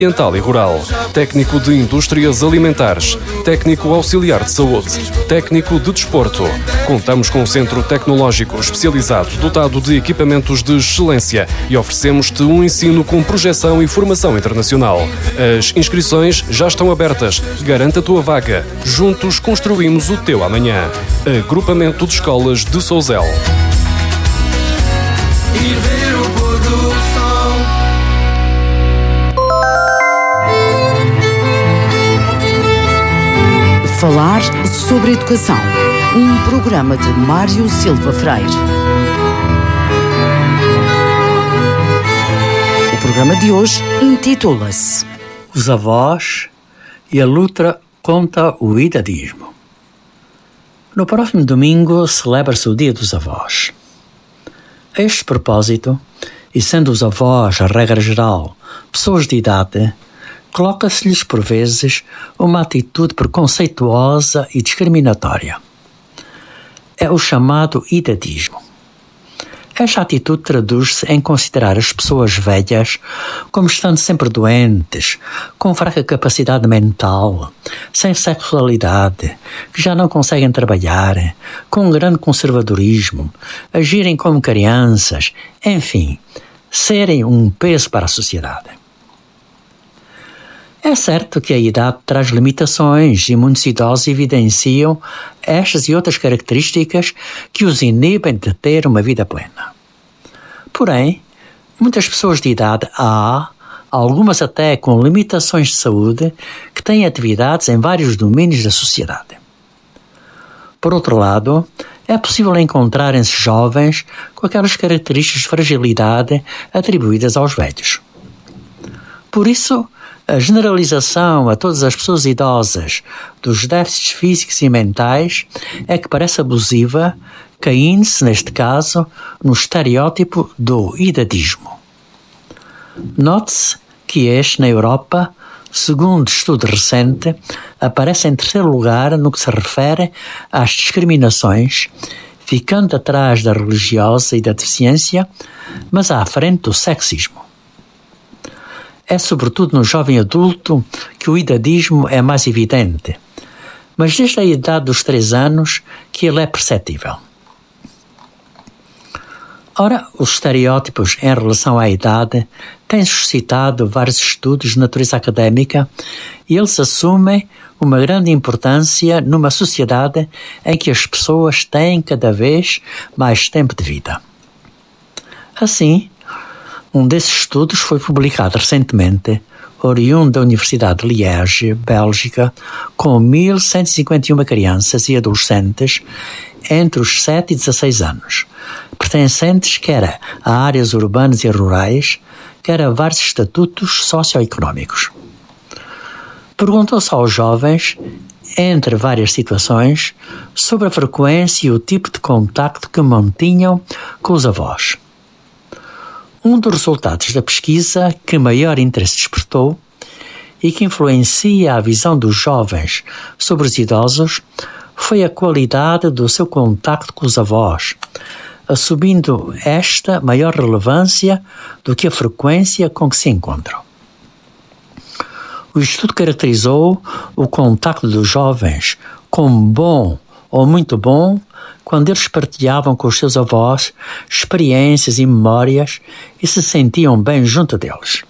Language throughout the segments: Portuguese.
ambiental e rural, técnico de indústrias alimentares, técnico auxiliar de saúde, técnico de desporto. Contamos com um centro tecnológico especializado dotado de equipamentos de excelência e oferecemos-te um ensino com projeção e formação internacional. As inscrições já estão abertas. Garanta a tua vaga. Juntos construímos o teu amanhã. Agrupamento de Escolas de Sousel. Ir ver o pôr do sol. Falar sobre educação. Um programa de Mário Silva Freire. O programa de hoje intitula-se Os avós e a luta contra o idadismo. No próximo domingo celebra-se o Dia dos Avós. A este propósito, e sendo os avós, a regra geral, pessoas de idade, coloca-se-lhes por vezes uma atitude preconceituosa e discriminatória. É o chamado idadismo. Esta atitude traduz-se em considerar as pessoas velhas como estando sempre doentes, com fraca capacidade mental, sem sexualidade, que já não conseguem trabalhar, com um grande conservadorismo, agirem como crianças, enfim, serem um peso para a sociedade. É certo que a idade traz limitações e muitos idosos evidenciam estas e outras características que os inibem de ter uma vida plena. Porém, muitas pessoas de idade há, algumas até com limitações de saúde, que têm atividades em vários domínios da sociedade. Por outro lado, é possível encontrarem-se jovens com aquelas características de fragilidade atribuídas aos velhos. Por isso, a generalização a todas as pessoas idosas dos déficits físicos e mentais é que parece abusiva, caindo-se, neste caso, no estereótipo do idadismo. Note-se que este, na Europa, segundo estudo recente, aparece em terceiro lugar no que se refere às discriminações, ficando atrás da religiosa e da deficiência, mas à frente do sexismo. É sobretudo no jovem adulto que o idadismo é mais evidente, mas desde a idade dos 3 anos que ele é perceptível. Ora, os estereótipos em relação à idade têm suscitado vários estudos de natureza académica e eles assumem uma grande importância numa sociedade em que as pessoas têm cada vez mais tempo de vida. Assim, um desses estudos foi publicado recentemente, oriundo da Universidade de Liège, Bélgica, com 1.151 crianças e adolescentes entre os 7 e 16 anos, pertencentes quer a áreas urbanas e rurais, quer a vários estatutos socioeconómicos. Perguntou-se aos jovens, entre várias situações, sobre a frequência e o tipo de contacto que mantinham com os avós. Um dos resultados da pesquisa que maior interesse despertou e que influencia a visão dos jovens sobre os idosos foi a qualidade do seu contacto com os avós, assumindo esta maior relevância do que a frequência com que se encontram. O estudo caracterizou o contacto dos jovens como bom ou muito bom quando eles partilhavam com os seus avós experiências e memórias e se sentiam bem junto deles.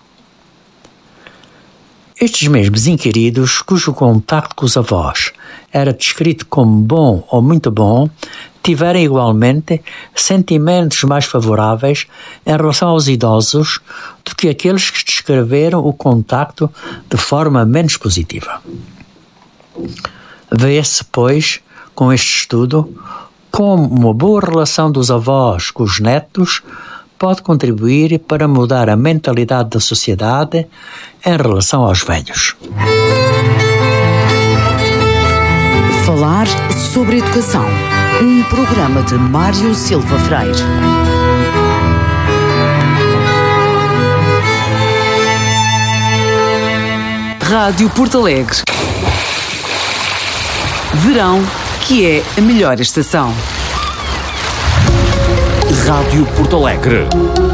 Estes mesmos inquiridos, cujo contacto com os avós era descrito como bom ou muito bom, tiveram igualmente sentimentos mais favoráveis em relação aos idosos do que aqueles que descreveram o contacto de forma menos positiva. Vê-se, pois, com este estudo, como uma boa relação dos avós com os netos pode contribuir para mudar a mentalidade da sociedade em relação aos velhos. Falar sobre educação. Um programa de Mário Silva Freire. Rádio Porto Alegre. Verão, que é a melhor estação. Rádio Porto Alegre.